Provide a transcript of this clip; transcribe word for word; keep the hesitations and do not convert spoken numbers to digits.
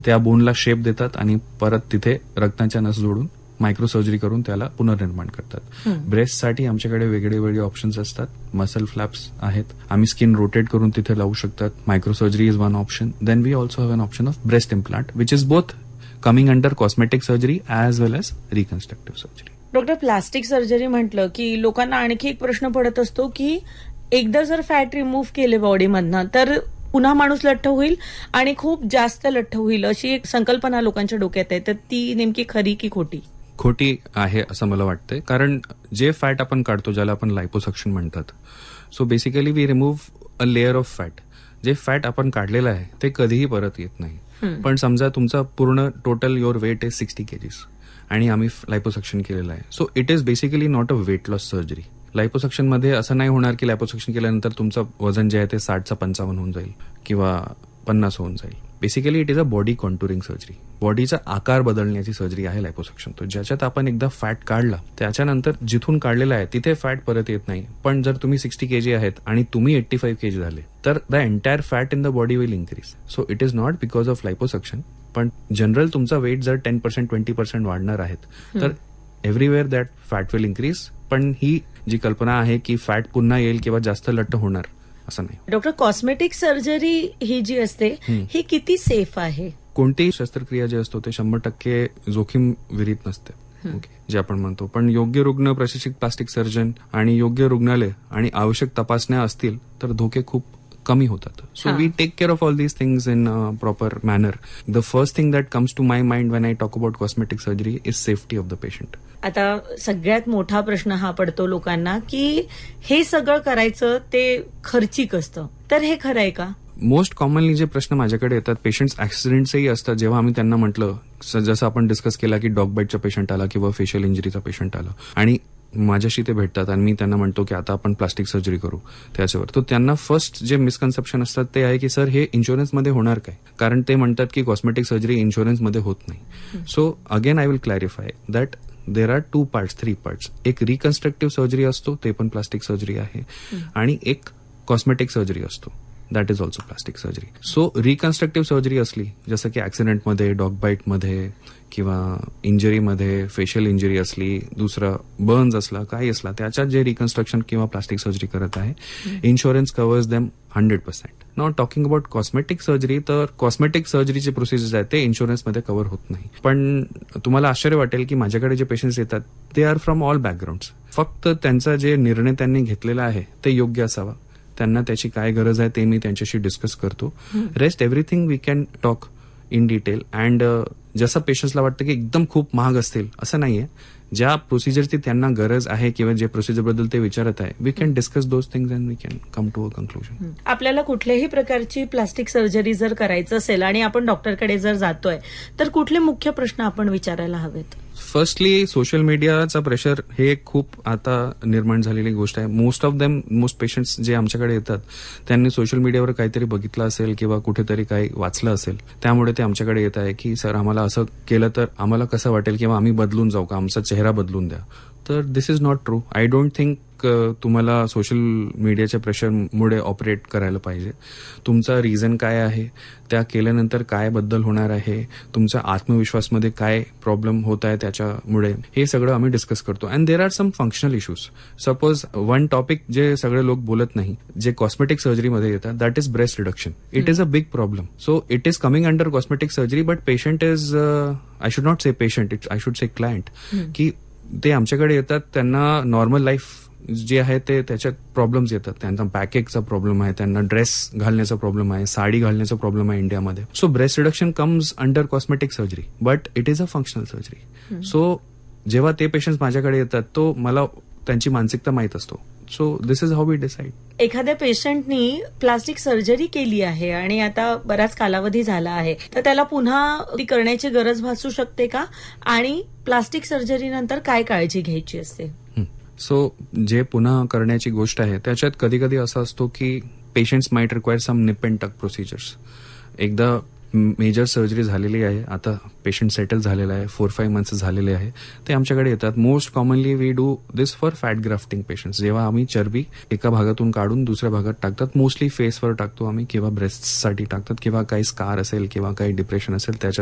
त्या बोनला शेप देतात आणि परत तिथे रक्ताच्या नस जोडून मायक्रो सर्जरी करून त्याला पुनर्निर्माण करतात. ब्रेस्टसाठी आमच्याकडे वेगळे वेगळे ऑप्शन्स असतात. मसल फ्लॅप्स आहेत, आम्ही स्किन रोटेट करून तिथे लावू शकतात. Micro surgery is one option. Then we also have an option of breast implant which is both coming under cosmetic surgery as well age रिकन्स्ट्रक्टिव्ह surgery. Doctor, plastic surgery म्हटलं की लोकांना आणखी एक प्रश्न पडत असतो की एकदा जर फॅट रिमूव्ह केले बॉडीमधनं तर पुन्हा माणूस लठ्ठ होईल आणि खूप जास्त लठ्ठ होईल अशी एक संकल्पना लोकांच्या डोक्यात आहे. तर ती नेमकी खरी की खोटी? खोटी आहे असं मला वाटतंय. कारण जे फॅट आपण काढतो ज्याला आपण लायपोसक्शन म्हणतात, so basically we remove a layer of fat. जे फॅट आपण काढलेलं आहे ते कधीही परत येत नाही. पण समजा तुमचा पूर्ण total your weight is sixty kgs आणि आम्ही लायपोसक्शन केलेलं आहे, so it is basically not a weight loss surgery. लायपोसक्शन मध्ये असं नाही होणार की लायपोसक्शन केल्यानंतर तुमचं वजन जे आहे ते साठचा पंचावन्न होऊन जाईल किंवा पन्नास होऊन जाईल. Basically it is a body कॉन्टुरिंग surgery. बॉडीचा आकार बदलण्याची सर्जरी आहे लायपोसक्शन. तो ज्याच्यात आपण एकदा फॅट काढला त्याच्यानंतर जिथून काढलेला आहे तिथे फॅट परत येत नाही. पण जर तुम्ही सिक्स्टी केजी आहेत आणि तुम्ही एट्टी फाईव्ह केजी झाले तर the entire fat in the body will increase. So it is not because of लायपोसक्शन. पण जनरल तुमचा वेट जर टेन पर्सेंट ट्वेंटी पर्सेंट वाढणार आहेत तर everywhere that fat will increase. पण ही जी कल्पना आहे की फॅट पुन्हा येईल किंवा जास्त लठ्ठ होणार असं नाही. डॉक्टर, कॉस्मेटिक सर्जरी ही जी असते ही किती सेफ आहे? कोणतीही शस्त्रक्रिया जी असतो ते शंभर टक्के जोखीम विरहित नसते, ओके, जे आपण म्हणतो. पण योग्य रुग्ण, प्रशिक्षित प्लास्टिक सर्जन आणि योग्य रुग्णालय आणि आवश्यक तपासण्या असतील तर धोके खूप कमी होतात. So we take care of all these things in proper manner. The first thing that comes to my mind when I talk about cosmetic surgery is safety of the patient. आता सगळ्यात मोठा प्रश्न हा पडतो लोकांना की हे सगळं करायचं ते खर्चिक असतं, तर हे खरं आहे का? मोस्ट कॉमनली जे प्रश्न माझ्याकडे येतात, पेशंट्स ऍक्सिडेंट्सही असतात. जेव्हा आम्ही त्यांना म्हटलं, जसं आपण डिस्कस केला की डॉग बाईटचा पेशंट आला किंवा फेशियल इंजरीचा पेशंट आला आणि माझ्याशी ते भेटतात आणि मी त्यांना म्हणतो की आता आपण प्लास्टिक सर्जरी करू त्याच्यावर, तर त्यांना फर्स्ट जे मिसकन्सेप्शन असतात ते आहे की सर हे इन्शुरन्समध्ये होणार काय? कारण ते म्हणतात की कॉस्मेटिक सर्जरी इन्शुरन्समध्ये होत नाही. So again I will clarify that there are two parts, three parts. एक रिकन्स्ट्रक्टिव्ह सर्जरी असतो, ते पण प्लास्टिक सर्जरी आहे, आणि एक कॉस्मेटिक सर्जरी असतो, that is also plastic surgery. So रिकन्स्ट्रक्टिव्ह surgery असली, जसं की ऍक्सिडेंटमध्ये, डॉग बाईटमध्ये किंवा इंजरीमध्ये, फेशियल इंजरी असली, दुसरं बर्न्स असला, काही असला, त्याच्यात जे रिकन्स्ट्रक्शन किंवा प्लास्टिक सर्जरी करत आहे, insurance covers them hundred percent. Not talking about cosmetic surgery, तर कॉस्मेटिक सर्जरीचे प्रोसिजर्स आहेत ते इन्शुरन्समध्ये कव्हर होत नाही. पण तुम्हाला आश्चर्य वाटेल की माझ्याकडे जे पेशंट्स येतात ते आर फ्रॉम ऑल बॅकग्राऊंड्स. फक्त त्यांचा जे निर्णय त्यांनी घेतलेला आहे ते योग्य असावा, त्यांना त्याची काय गरज आहे ते मी त्यांच्याशी डिस्कस करतो. Rest everything we can talk in detail. And जसं पेशंट्सला वाटतं की एकदम खूप महाग असतील असं नाहीये. ज्या प्रोसिजरची त्यांना गरज आहे किंवा जे प्रोसिजर बद्दल ते विचारत आहे, we can discuss those things and we can come to a conclusion. आपल्याला कुठल्याही प्रकारची प्लास्टिक सर्जरी जर करायचं असेल आणि आपण डॉक्टरकडे जर जातोय तर कुठले मुख्य प्रश्न आपण विचारायला हवेत? फर्स्टली सोशल मीडियाचा प्रेशर हे खूप आता निर्माण झालेली गोष्ट आहे. Most of them, most patients जे आमच्याकडे येतात त्यांनी सोशल मीडियावर काहीतरी बघितलं असेल किंवा कुठेतरी काही वाचलं असेल, त्यामुळे ते आमच्याकडे येत आहे की सर आम्हाला असं केलं तर आम्हाला कसं वाटेल किंवा आम्ही बदलून जाऊ का, आमचा चेहरा बदलून द्या. तर दिस is not true. I don't think तुम्हाला सोशल मीडियाच्या प्रेशरमुळे ऑपरेट करायला पाहिजे. तुमचा रिझन काय आहे, त्या केल्यानंतर काय बदल होणार आहे, तुमच्या आत्मविश्वासमध्ये काय प्रॉब्लेम होत आहे त्याच्यामुळे, हे सगळं आम्ही डिस्कस करतो. And there are some functional issues. Suppose one topic जे सगळे लोक बोलत नाही, जे कॉस्मेटिक सर्जरीमध्ये येतात, that is breast reduction. It is a big problem. So it is coming under cosmetic surgery, but patient is, I should not say patient, I should say client, की ते आमच्याकडे येतात, त्यांना नॉर्मल लाईफ जे आहे ते त्याच्यात प्रॉब्लेम्स येतात. त्यांचा बॅकएकचा प्रॉब्लेम आहे, त्यांना ड्रेस घालण्याचा प्रॉब्लेम आहे, साडी घालण्याचा प्रॉब्लेम आहे इंडियामध्ये. So breast reduction comes under cosmetic surgery, but it is a functional surgery. So जेव्हा ते पेशंट्स माझ्याकडे येतात तो मला त्यांची मानसिकता माहीत असतो. So this is how we decide. एखाद्या पेशंटनी प्लास्टिक सर्जरी केली आहे आणि आता बराच कालावधी झाला आहे, तर त्याला पुन्हा ती करण्याची गरज भासू शकते का? आणि प्लास्टिक सर्जरी नंतर काय काळजी घ्यायची असते? सो जे पुन्हा करण्याची गोष्ट आहे त्याच्यात कधी कधी असं असतो की पेशंट्स माइट रिक्वायर सम निप अँड टक प्रोसिजर्स. एकदा मेजर सर्जरी झालेली आहे, आता पेशंट सेटल झालेला आहे, फोर फाईव्ह मंथ्स झालेले आहे, ते आमच्याकडे येतात. Most commonly we do this for fat grafting patients. जेव्हा आम्ही चरबी एका भागातून काढून दुसऱ्या भागात टाकतात, मोस्टली फेसवर टाकतो आम्ही किंवा ब्रेस्टसाठी टाकतात किंवा काही स्कार असेल किंवा काही डिप्रेशन असेल त्याच्या